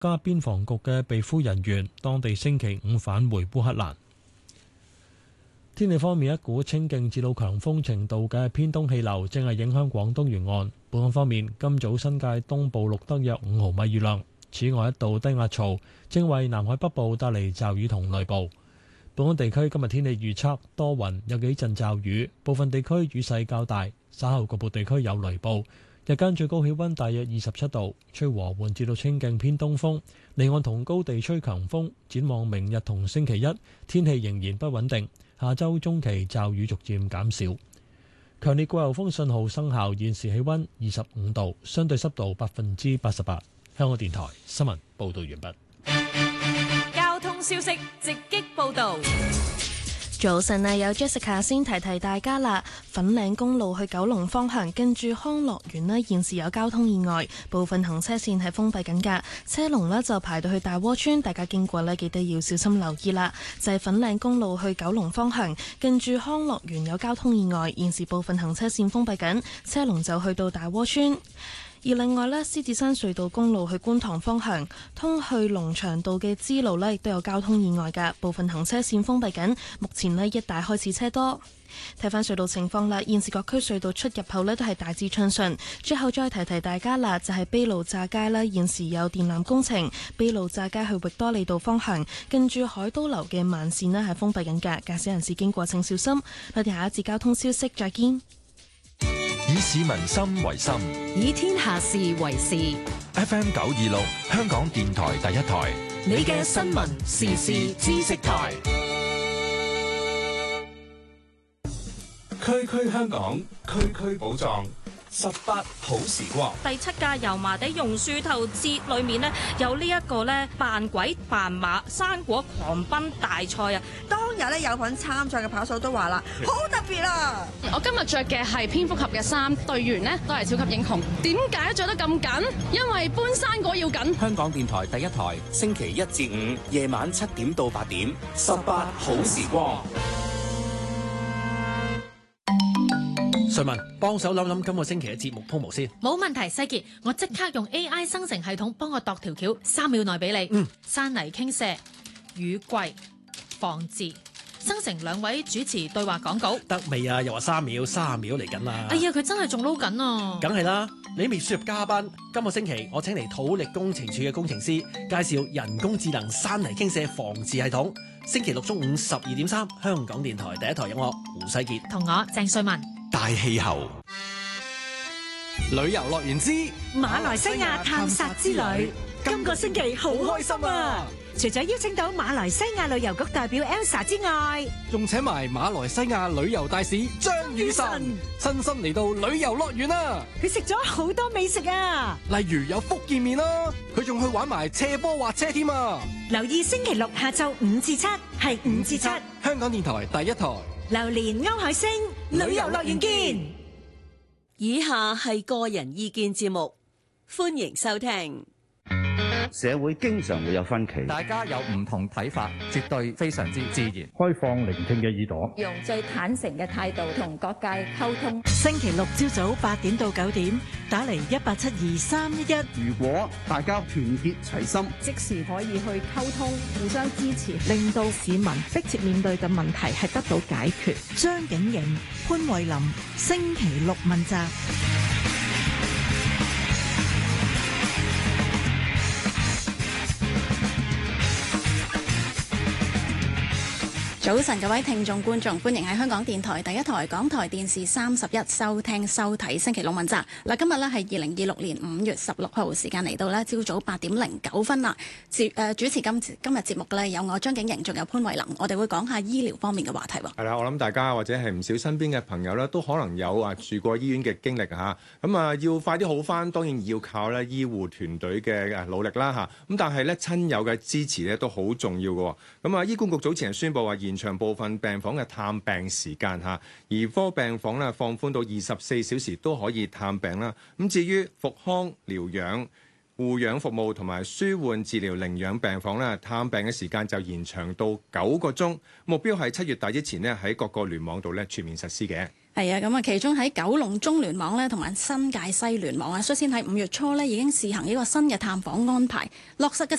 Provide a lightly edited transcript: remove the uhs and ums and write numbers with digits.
家邊防局嘅被俘人員，當地星期五返回烏克蘭。天氣方面，一股清勁至到強風程度嘅偏東氣流正係影響廣東沿岸。本港方面，今早新界東部錄得約5毫米雨量。此外，一道低壓槽正為南海北部帶嚟驟雨同雷暴。本港地區今日天氣預測多雲，有幾陣驟雨，部分地區雨勢較大，稍後局部地區有雷暴。日間最高氣溫大約27度，吹和緩至到清勁偏東風，離岸同高地吹強風。展望明日同星期一，天氣仍然不穩定。下周中期驟雨逐漸減少。強烈季候風信號生效，現時氣溫25度，相對濕度88%。香港電台新聞報道完畢。交通消息直擊報道。 早晨啊，有 Jessica 先提提大家啦。粉嶺公路去九龍方向，近住康樂園呢，現時有交通意外，部分行車線係封閉緊㗎，車龍呢就排到去大窩村，大家經過呢記得要小心留意啦。就係粉嶺公路去九龍方向，近住康樂園有交通意外，現時部分行車線封閉緊，車龍就去到大窩村。而另外呢，獅子山隧道公路去觀塘方向，通去龍翔道嘅支路呢亦都有交通意外㗎，部分行車線封閉緊，目前呢一帶開始車多。睇返隧道情況啦，現時各區隧道出入口呢都係大致暢順。最後再提提大家啦，就係卑路乍街啦，現時有電纜工程，卑路乍街去域多利道方向，近住海都樓嘅慢線呢係封閉緊㗎，駕駛人士經過請小心。我哋下一節交通消息再見。 以市民心為心， 以天下事為事。 FM 926，香港電台第一台， 你嘅新聞時事知識台。 區區香港，區區寶藏，18好時光。 第7屆油麻地榕樹頭節裏面呢，有呢一個呢扮鬼扮馬生果狂奔大賽啊！ 當日呢，有份參賽嘅跑手都話啦，好特別啊！ 我今日着嘅係蝙蝠俠嘅衫，隊員呢都係超級英雄。點解着得咁緊？因為搬生果要緊。 香港電台第一台，星期1至5夜晚7點到8點，18好時光。 瑞文，幫手諗諗今個星期嘅節目鋪模先。 冇問題，西傑，我即刻用 AI 生成系統幫我度條橋，3秒內俾你。山泥傾瀉、雨季、防治，生成2位主持對話講稿。 得未啊？又話3秒，30秒嚟緊啦。 哎呀，佢真係仲撈緊啊！ 梗係啦，你未輸入加班。今個星期我請嚟土力工程處嘅工程師介紹人工智能山泥傾瀉防治系統。星期6中午12點3，香港電台第一台有我胡世傑同我鄭瑞文。 大氣候旅遊樂園之馬來西亞探索之旅，今個星期好開心啊！除咗邀請到馬來西亞旅遊局代表 Elsa 之外， 仲請埋馬來西亞旅遊大使張雨晨親身嚟到旅遊樂園啊！ 佢食咗好多美食啊， 例如有福建麵啦，佢仲去玩埋斜坡滑車添啊！ 留意星期6下晝5至7，係5至7， 香港電台第一台。 榴蓮歐海星旅遊樂園見。 以下係個人意見節目，歡迎收聽。 社會經常會有分歧， 大家有唔同睇法，絕對非常之自然。 開放聆聽嘅耳朵， 用最坦誠嘅態度同各界溝通。 星期6朝早8點到9點，打嚟1872311。 如果大家團結齊心， 即時可以去溝通，互相支持， 令到市民迫切面對嘅問題係得到解決。 張景瑩、潘慧琳，星期6問責。 早晨，各位聽眾觀眾，歡迎喺香港電台第一台、港台電視31收聽收睇星期6問責。嗱，今日咧係2026年5月16號，時間嚟到咧朝早8點09分啦。主持今日節目嘅咧有我張景瑩，仲有潘慧琳，我哋會講下醫療方面嘅話題喎。 係啦，我諗大家或者係唔少身邊嘅朋友咧，都可能有住過醫院嘅經歷嚇。咁要快啲好返，當然要靠咧醫護團隊嘅努力啦嚇。咁但係咧親友嘅支持咧都好重要嘅。咁醫管局早前係宣布話延長部分病房嘅探病時間嚇，兒科病房咧放寬到24小時都可以探病啦。咁至於復康療養、 護養服務同埋舒緩治療寧養病房咧，探病嘅時間就延長到9個鐘，目標係7月底之前咧喺各個聯網度咧全面實施嘅。 係啊，咁啊，其中喺九龍中聯網咧同埋新界西聯網啊，率先喺5月初咧已經試行呢個新嘅探訪安排，落實嘅